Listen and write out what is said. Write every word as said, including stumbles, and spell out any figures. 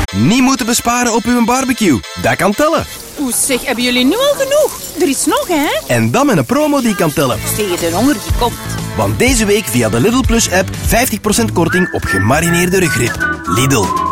Niet moeten besparen op uw barbecue. Dat kan tellen. Oeh, zeg, hebben jullie nu al genoeg? Er is nog, hè? En dan met een promo die kan tellen. Tegen de honger die komt. Want deze week via de Lidl Plus app vijftig procent korting op gemarineerde rugrib. Lidl.